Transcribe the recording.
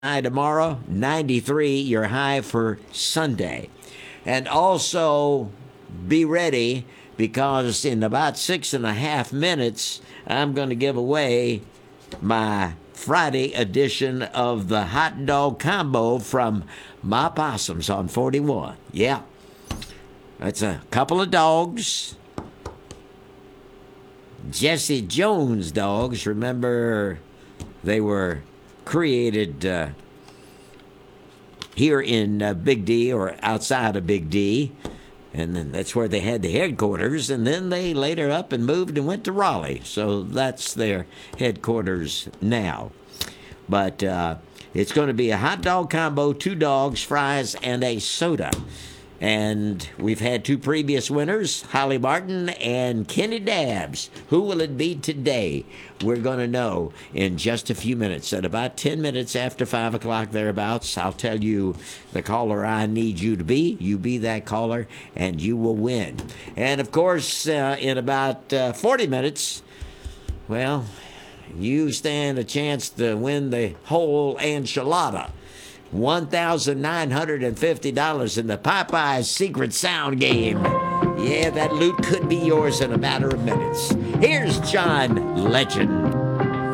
high tomorrow, 93, your high for Sunday. And also be ready because in about 6.5 minutes, I'm going to give away my Friday edition of the hot dog combo from My Possums on 41. Yeah, that's a couple of dogs. Jesse Jones dogs. Remember, they were created here in Big D or outside of Big D. And then that's where they had the headquarters. And then they later up and moved and went to Raleigh. So that's their headquarters now. But it's going to be a hot dog combo, 2 dogs, fries, and a soda. And we've had 2 previous winners, Holly Martin and Kenny Dabbs. Who will it be today? We're going to know in just a few minutes. At about 10 minutes after 5 o'clock thereabouts, I'll tell you the caller I need you to be. You be that caller, and you will win. And, of course, in about 40 minutes, well, you stand a chance to win the whole enchilada. $1,950 in the Popeye's Secret Sound game. Yeah, that loot could be yours in a matter of minutes. Here's John Legend.